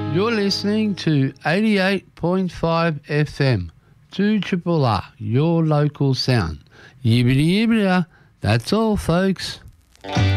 You're listening to 88.5 FM, 2RRR, your local sound. Yibbity yibbity, that's all, folks.